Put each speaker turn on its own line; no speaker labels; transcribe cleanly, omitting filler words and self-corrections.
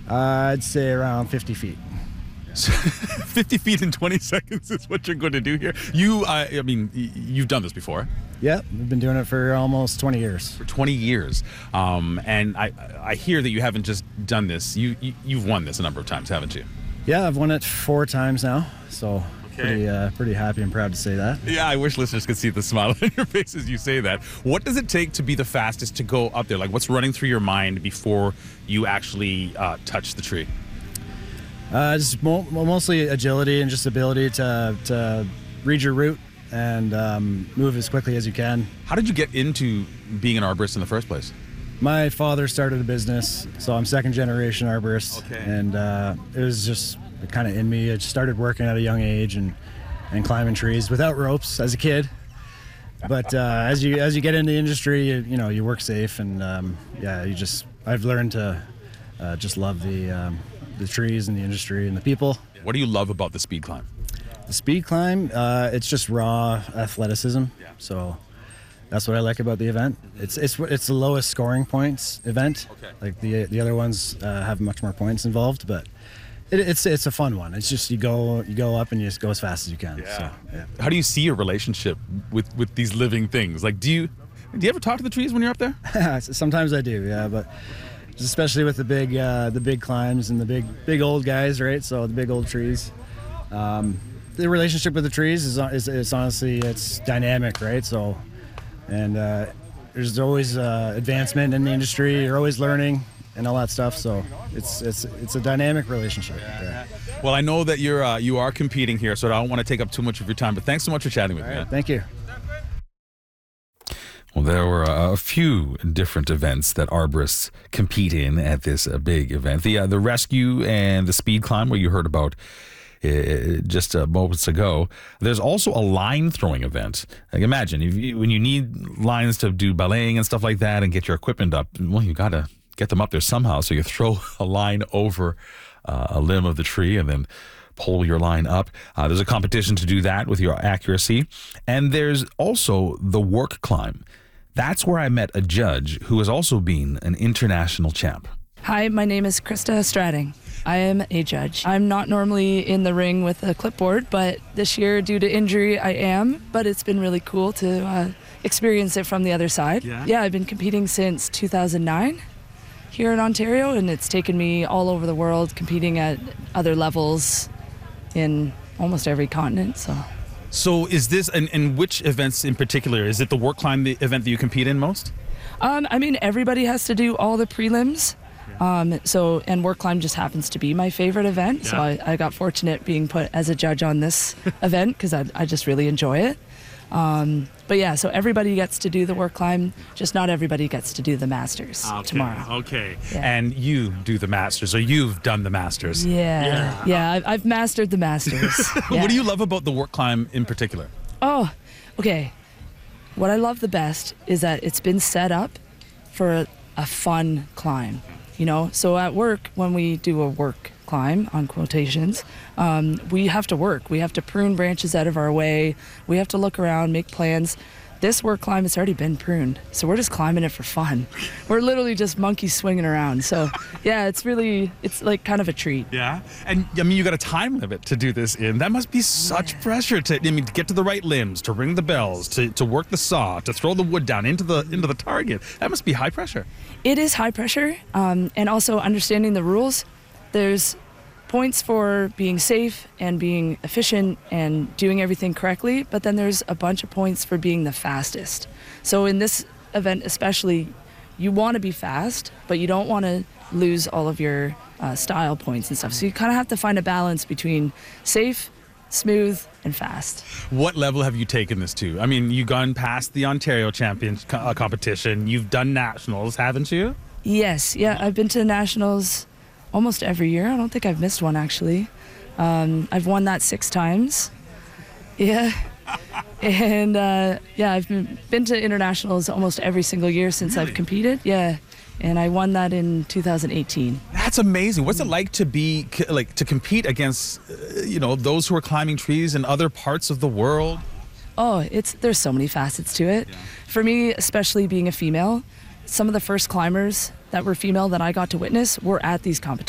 I'd say around 50 feet.
50 feet in 20 seconds is what you're going to do here. You've done this before.
Yep, we've been doing it for almost 20 years.
For 20 years. And I hear that you haven't just done this. You've won this a number of times, haven't you?
Yeah, I've won it 4 times now, so pretty happy and proud to say that.
Yeah, I wish listeners could see the smile on your face as you say that. What does it take to be the fastest to go up there? Like, what's running through your mind before you actually touch the tree?
Just mostly agility and just ability to read your route and move as quickly as you can.
How did you get into being an arborist in the first place?
My father started a business, so I'm second generation arborist.
Okay.
And it was just kind of in me. I just started working at a young age and climbing trees without ropes as a kid. But as you get into the industry, you work safe, and I've learned to just love the trees and the industry and the people.
What do you love about the speed climb?
The speed climb, it's just raw athleticism.
Yeah.
So that's what I like about the event. It's the lowest scoring points event.
Okay.
Like the other ones have much more points involved, but it's a fun one. It's just you go up and you just go as fast as you can.
Yeah.
So, yeah.
How do you see your relationship with these living things? Like, do you ever talk to the trees when you're up there?
Sometimes I do, yeah, but especially with the big climbs and the big old guys, right? So the big old trees. The relationship with the trees is honestly, it's dynamic, right? So, and there's always advancement in the industry. You're always learning and all that stuff. So it's a dynamic relationship. Yeah.
Well, I know that you are competing here, so I don't want to take up too much of your time. But thanks so much for chatting with me.
Right, thank you.
Well, there were a few different events that arborists compete in at this big event. The rescue and the speed climb, where you heard about just moments ago. There's also a line throwing event. Like, imagine when you need lines to do belaying and stuff like that and get your equipment up, well, you got to get them up there somehow. So you throw a line over a limb of the tree and then pull your line up. There's a competition to do that with your accuracy. And there's also the work climb. That's where I met a judge who has also been an international champ.
Hi, my name is Krista Strading. I am a judge. I'm not normally in the ring with a clipboard, but this year, due to injury, I am. But it's been really cool to experience it from the other side. Yeah, I've been competing since 2009 here in Ontario, and it's taken me all over the world, competing at other levels in almost every continent.
So is this, and which events in particular? Is it the work climb, the event that you compete in most?
Everybody has to do all the prelims. And work climb just happens to be my favorite event. Yeah. So I got fortunate being put as a judge on this event because I just really enjoy it. But yeah, so everybody gets to do the work climb, just not everybody gets to do the Masters tomorrow.
Okay.
Yeah.
And you do the Masters, or you've done the Masters.
Yeah, I've mastered the Masters. Yeah.
What do you love about the work climb in particular?
Oh, okay. What I love the best is that it's been set up for a fun climb. So at work, when we do a work climb, on quotations, we have to work. We have to prune branches out of our way. We have to look around, make plans. This work climb has already been pruned, so we're just climbing it for fun. We're literally just monkeys swinging around. So yeah, it's like kind of a treat.
Yeah, and you got a time limit to do this in. That must be such pressure to get to the right limbs, to ring the bells, to work the saw, to throw the wood down into the target. That must be high pressure.
It is high pressure, and also understanding the rules. There's points for being safe and being efficient and doing everything correctly, but then there's a bunch of points for being the fastest. So in this event especially, you want to be fast, but you don't want to lose all of your style points and stuff. So you kind of have to find a balance between safe, smooth, and fast.
What level have you taken this to? You've gone past the Ontario Champions competition. You've done nationals, haven't you?
Yes. Yeah, I've been to nationals almost every year. I don't think I've missed one, actually. I've won that 6 times. Yeah. And I've been to internationals almost every single year since I've competed. Yeah. And I won that in 2018.
That's amazing. What's it like to to compete against, those who are climbing trees in other parts of the world?
Oh, there's so many facets to it. Yeah. For me, especially being a female, some of the first climbers that were female that I got to witness were at these competitions.